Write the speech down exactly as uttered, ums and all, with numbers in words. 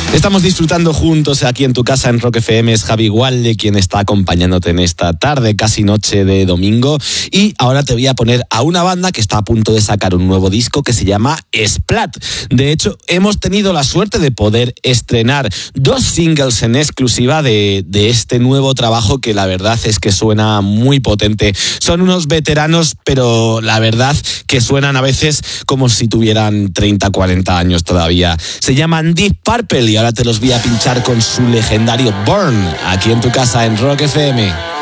Estamos disfrutando juntos aquí en tu casa en Rock F M. Es Javi Gualde quien está acompañándote en esta tarde, casi noche de domingo. Y ahora te voy a poner a una banda que está a punto de sacar un nuevo disco que se llama Splat. De hecho, hemos tenido la suerte de poder estrenar dos singles en exclusiva de, de este nuevo trabajo que la verdad es que suena muy potente. Son unos veteranos, pero la verdad que suenan a veces como si tuvieran treinta, cuarenta años todavía. Se llaman Deep Purple y ahora te los voy a pinchar con su legendario Burn, aquí en tu casa en Rock F M.